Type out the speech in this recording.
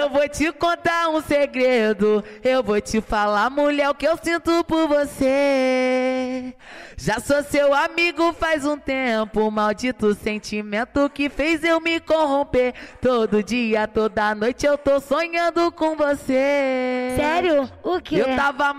Eu vou te contar um segredo. Eu vou te falar, mulher, o que eu sinto por você. Já sou seu amigo faz um tempo. Maldito sentimento que fez eu me corromper. Todo dia, toda noite eu tô sonhando com você. Sério? O quê? Eu tava